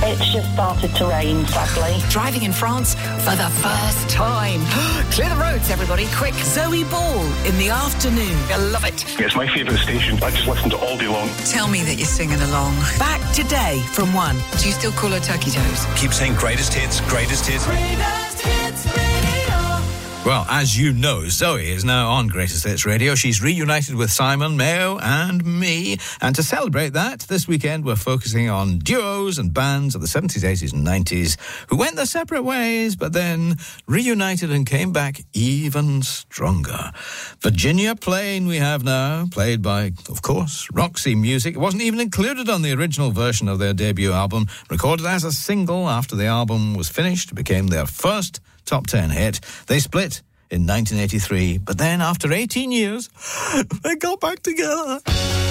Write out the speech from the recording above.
It's just started to rain, sadly. Driving in France for the first time. Clear the roads, everybody, quick. Zoe Ball in the afternoon. I love it. Yeah, it's my favourite station. I just listen to all day long. Tell me that you're singing along. Back today from 1. Do you still call her Turkey Toes? Keep saying greatest hits, greatest hits. Greatest Hits Radio. Well, as you know, Zoe is now on Greatest Hits Radio. She's reunited with Simon, Mayo and me. And to celebrate that, this weekend we're focusing on duos and bands of the 70s, 80s and 90s who went their separate ways but then reunited and came back even stronger. Virginia Plain we have now, played by, of course, Roxy Music. It wasn't even included on the original version of their debut album. Recorded as a single after the album was finished, it became their first top 10 hit. They split in 1983, but then after 18 years, they got back together.